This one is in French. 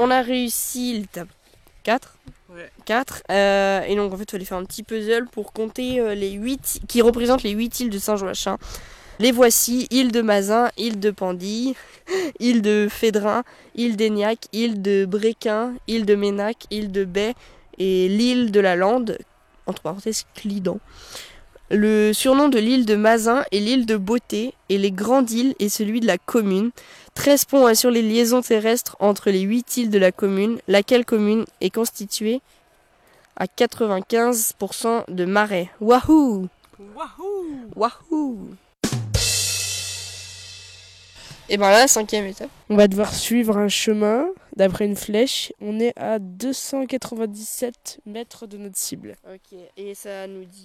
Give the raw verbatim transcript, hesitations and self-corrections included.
on a réussi l'étape quatre. Ouais. quatre. Euh, et donc en fait, il fallait faire un petit puzzle pour compter euh, les huit qui représentent les huit îles de Saint-Joachim. Les voici: île de Mazin, île de Pendille, île de Fédrin, île d'Aignac, île de Bréquin, île de Ménac, île de Baie et l'île de la Lande, entre parenthèses Clidan. Le surnom de l'île de Mazin est l'île de Beauté et les grandes îles est celui de la commune. treize ponts assurent les liaisons terrestres entre les huit îles de la commune, laquelle commune est constituée à quatre-vingt-quinze pour cent de marais. Wahoo! Wahoo! Wahoo! Et ben là, la cinquième étape. On va devoir suivre un chemin d'après une flèche. On est à deux cent quatre-vingt-dix-sept mètres de notre cible. Ok, et ça nous dit